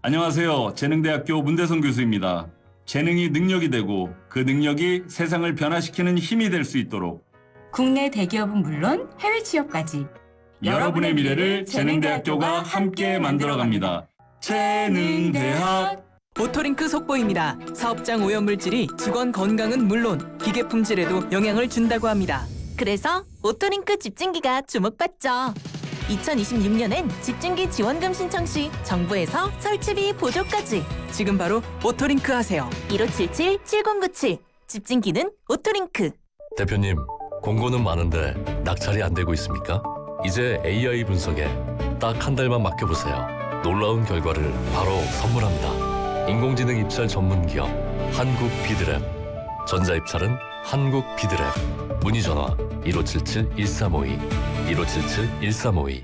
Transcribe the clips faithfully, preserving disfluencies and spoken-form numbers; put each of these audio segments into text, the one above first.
안녕하세요. 재능대학교 문대성 교수입니다. 재능이 능력이 되고 그 능력이 세상을 변화시키는 힘이 될 수 있도록 국내 대기업은 물론 해외 취업까지 여러분의 미래를 재능대학교가 함께 만들어갑니다. 재능대학 오토링크 속보입니다. 사업장 오염물질이 직원 건강은 물론 기계 품질에도 영향을 준다고 합니다. 그래서 오토링크 집중기가 주목받죠. 이천이십육 년엔 집중기 지원금 신청 시 정부에서 설치비 보조까지. 지금 바로 오토링크 하세요. 일오칠칠 칠공구칠 집중기는 오토링크. 대표님, 공고는 많은데 낙찰이 안 되고 있습니까? 이제 에이아이 분석에 딱 한 달만 맡겨보세요. 놀라운 결과를 바로 선물합니다. 인공지능 입찰 전문 기업 한국 비드랩. 전자입찰은 한국 비드랩. 문의 전화 일오칠칠 일삼오이 일오칠칠 일삼오이.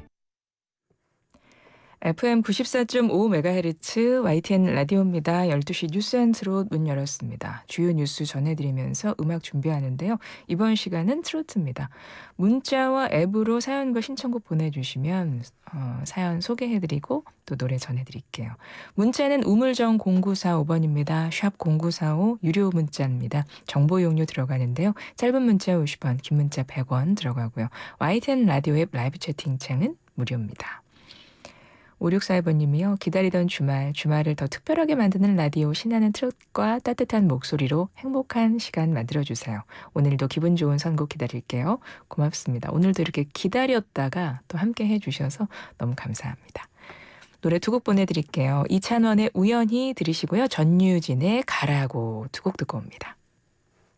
에프엠 구십사 점 오 메가헤르츠 와이티엔 라디오입니다. 열두 시 뉴스앤트롯 문 열었습니다. 주요 뉴스 전해드리면서 음악 준비하는데요. 이번 시간은 트로트입니다. 문자와 앱으로 사연과 신청곡 보내주시면 어, 사연 소개해드리고 또 노래 전해드릴게요. 문자는 우물정 공구사오 번입니다. 샵 공구사오 유료 문자입니다. 정보 용료 들어가는데요. 짧은 문자 오십 원, 긴 문자 백 원 들어가고요. 와이티엔 라디오 앱 라이브 채팅창은 무료입니다. 오육사일 번님이요. 기다리던 주말, 주말을 더 특별하게 만드는 라디오 신나는 트롯과 따뜻한 목소리로 행복한 시간 만들어주세요. 오늘도 기분 좋은 선곡 기다릴게요. 고맙습니다. 오늘도 이렇게 기다렸다가 또 함께 해주셔서 너무 감사합니다. 노래 두 곡 보내드릴게요. 이찬원의 우연히 들으시고요. 전유진의 가라고 두 곡 듣고 옵니다.